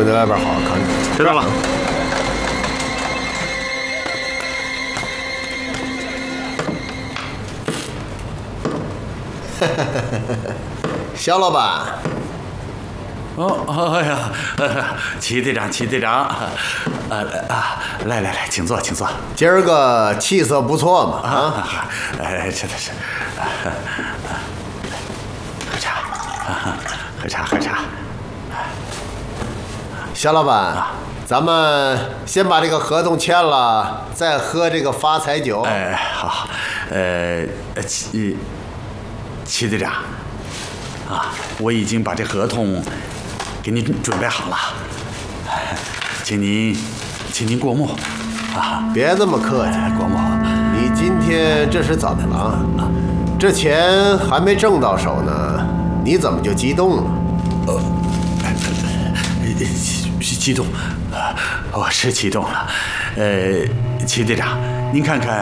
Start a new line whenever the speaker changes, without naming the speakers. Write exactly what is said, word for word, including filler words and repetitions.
们在外边好好看着。
知道了。
肖老板。
哦，哎呀，齐队长，齐队长，呃啊，来来来，请坐，请坐。
今儿个气色不错嘛啊！
哎，是的是。喝茶，喝茶，喝茶。
肖老板，咱们先把这个合同签了，再喝这个发财酒。
哎，好，呃，齐齐队长，啊，我已经把这合同给您准备好了，请您，请您过目，啊，
别这么客气，
过目。
你今天这是怎么了？啊，这钱还没挣到手呢，你怎么就激动了？
呃，激激动，我是激动了。呃，齐队长，您看看。